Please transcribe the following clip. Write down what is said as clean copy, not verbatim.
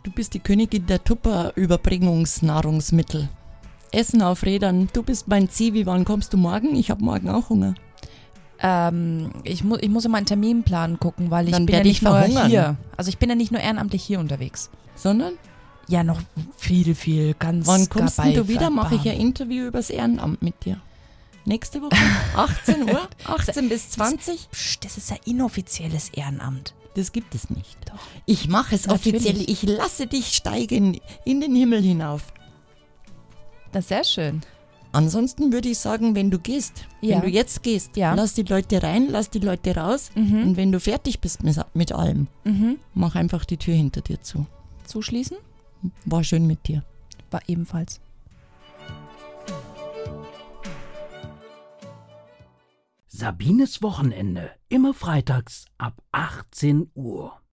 du bist die Königin der Tupper-Überbringungsnahrungsmittel. Essen auf Rädern, du bist mein Zivi, wann kommst du morgen? Ich habe morgen auch Hunger. Ich muss in meinen Terminplan gucken, weil ich Dann bin ja werd nicht ich nur verhungern. hier. Also ich bin ja nicht nur ehrenamtlich hier unterwegs. Sondern, Ja, noch viel, ganz wann kommst denn du wieder? Mache Mache ich ein Interview übers Ehrenamt mit dir. Nächste Woche, 18 Uhr, 18 bis 20. Das ist ja inoffizielles Ehrenamt. Das gibt es nicht. Doch. Ich mache es Natürlich. offiziell. Ich lasse dich steigen in den Himmel hinauf. Das ist sehr schön. Ansonsten würde ich sagen, wenn du gehst, Ja. wenn du jetzt gehst, Ja. lass die Leute rein, lass die Leute raus. Und wenn du fertig bist mit allem, mach einfach die Tür hinter dir zu. Zuschließen? War schön mit dir. War ebenfalls. Sabines Wochenende, immer freitags ab 18 Uhr.